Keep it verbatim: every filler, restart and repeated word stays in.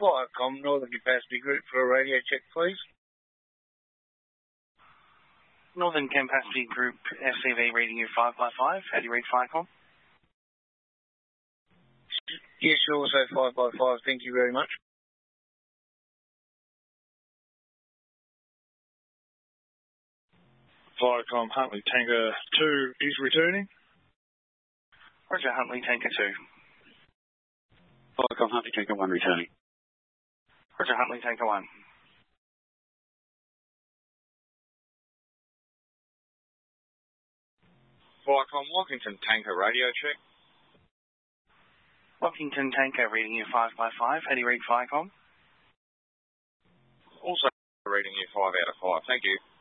Viacom, Northern Capacity Group for a radio check, please. Northern Capacity Group, S C V reading you five by five. How do you read Viacom? Yes, sure, so five by five. Thank you very much. Viacom, Huntley Tanker two is returning. Roger, Huntley Tanker two. Viacom, Huntley Tanker one returning. Roger, Huntley Tanker one. Viacom, Walkington Tanker radio check. Walkington Tanker reading you five by five. How do you read Viacom? Also reading you five out of five. Thank you.